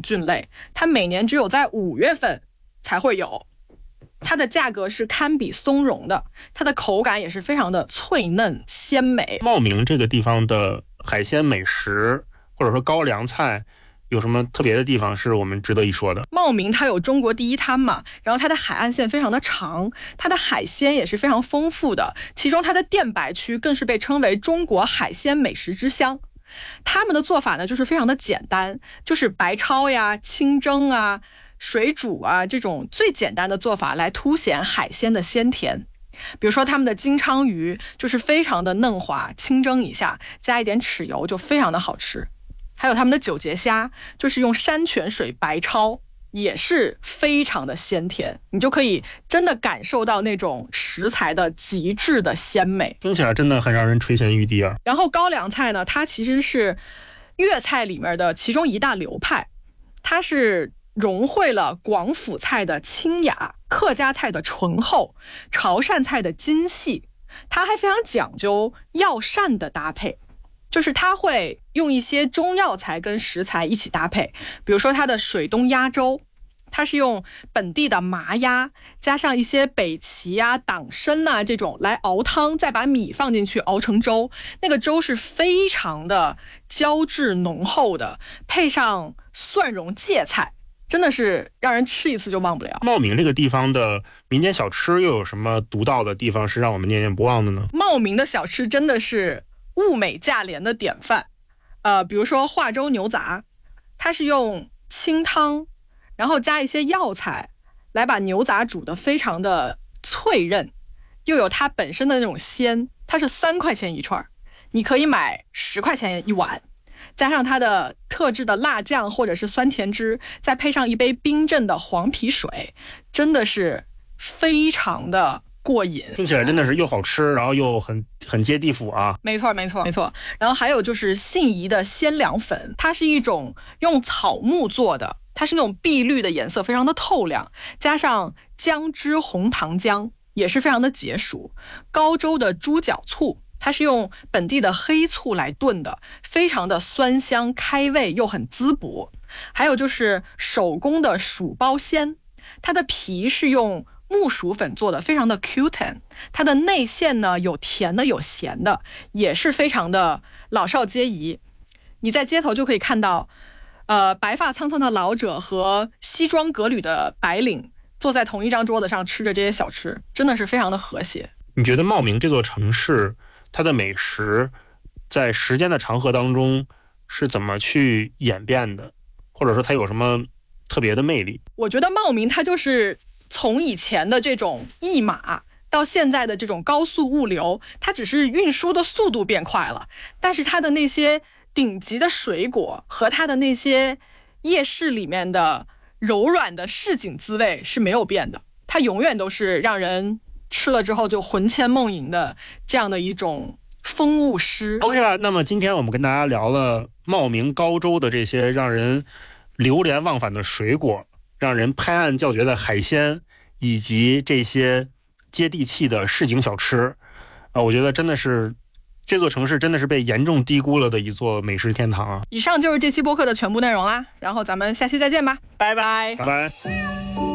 菌类，它每年只有在5月份才会有。它的价格是堪比松茸的，它的口感也是非常的脆嫩鲜美。 茂名这个地方的海鲜美食或者说高粱菜有什么特别的地方是我们值得一说的？ 茂名它有中国第一滩嘛，然后它的海岸线非常的长，它的海鲜也是非常丰富的，其中它的淀白区更是被称为中国海鲜美食之乡。他们的做法呢就是非常的简单，就是白焯呀、清蒸啊、水煮啊，这种最简单的做法来凸显海鲜的鲜甜。比如说他们的金鲳鱼就是非常的嫩滑，清蒸一下加一点豉油就非常的好吃。还有他们的九节虾，就是用山泉水白焯，也是非常的鲜甜，你就可以真的感受到那种食材的极致的鲜美， 听起来真的很让人垂涎欲滴啊。 然后高粱菜呢，它其实是粤菜里面的其中一大流派，它是融汇了广府菜的清雅、客家菜的醇厚、潮汕菜的精细，它还非常讲究药膳的搭配，就是它会用一些中药材跟食材一起搭配。比如说它的水东鸭粥，它是用本地的麻鸭加上一些北芪啊、党参啊这种来熬汤，再把米放进去熬成粥，那个粥是非常的胶质浓厚的，配上蒜蓉芥菜，真的是让人吃一次就忘不了。 茂名这个地方的民间小吃又有什么独到的地方是让我们念念不忘的呢？ 茂名的小吃真的是物美价廉的典范。比如说化州牛杂，它是用清汤，然后加一些药材来把牛杂煮得非常的脆韧，又有它本身的那种鲜。它是3块钱一串，你可以买10块钱一碗，加上它的特制的辣酱或者是酸甜汁，再配上一杯冰镇的黄皮水，真的是非常的过瘾。 听起来真的是又好吃，然后又很接地府啊。 没错。然后还有就是信宜的鲜凉粉，它是一种用草木做的，它是那种碧绿的颜色，非常的透亮，加上姜汁红糖浆也是非常的解暑。高州的猪脚醋，它是用本地的黑醋来炖的，非常的酸香开胃又很滋补。还有就是手工的薯包鲜，它的皮是用木薯粉做的，非常的 Q 弹，它的内馅呢有甜的有咸的，也是非常的老少皆宜。你在街头就可以看到白发苍苍的老者和西装革履的白领坐在同一张桌子上吃着这些小吃，真的是非常的和谐。 你觉得茂名这座城市它的美食在时间的长河当中是怎么去演变的，或者说它有什么特别的魅力？ 我觉得茂名它就是从以前的这种驿马到现在的这种高速物流，它只是运输的速度变快了，但是它的那些顶级的水果和它的那些夜市里面的柔软的市井滋味是没有变的，它永远都是让人吃了之后就魂牵梦萦的这样的一种风物诗。 OK 了，那么今天我们跟大家聊了茂名高州的这些让人流连忘返的水果，让人拍案叫绝的海鲜，以及这些接地气的市井小吃。我觉得真的是这座城市真的是被严重低估了的一座美食天堂啊！ 以上就是这期播客的全部内容啦，然后咱们下期再见吧，拜拜， 拜拜。